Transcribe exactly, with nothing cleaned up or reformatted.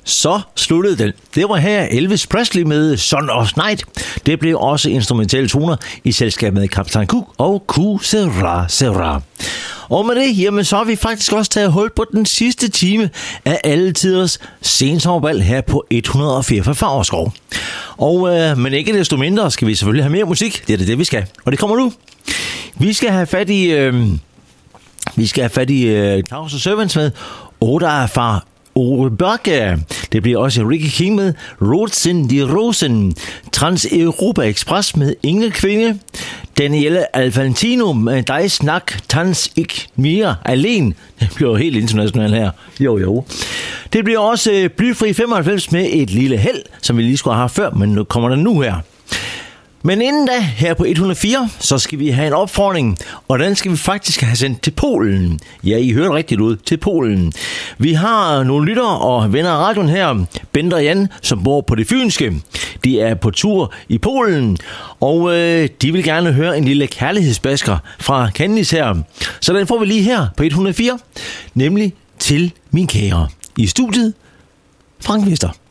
Så sluttede den. Det var her Elvis Presley med Son of Night. Det blev også instrumentale toner i selskab med Kaptajn Cook og Q Sera Sera. Og med det, jamen, så har vi faktisk også taget hul på den sidste time af alle tiders sensommerbal her på et hundrede og fire Favrskov. Og, øh, men ikke desto mindre skal vi selvfølgelig have mere musik. Det er det, det vi skal. Og det kommer nu. Vi skal have fat i... Øh, vi skal have fat i øh, Towers of Servants med Oda fra Orebacke. Det bliver også Ricky King med Rotsen de Rosen. Trans-Europa Express med Inge Kvinge. Danielle Alfantino med Dig Snak Tans Ik Mere Alene. Det bliver helt internationalt her. Jo, jo. Det bliver også Blyfri femoghalvfems med Et Lille Held, som vi lige skulle have haft før, men nu kommer der nu her. Men inden da, her på et hundrede og fire, så skal vi have en opfordring, og den skal vi faktisk have sendt til Polen. Ja, I hørte rigtigt ud, til Polen. Vi har nogle lyttere og venner af radioen her, Bent og Jan, som bor på det fynske. De er på tur i Polen, og øh, de vil gerne høre en lille kærlighedsbasker fra Candice her. Så den får vi lige her på et hundrede og fire, nemlig Til min kære. I studiet, Frank Vester.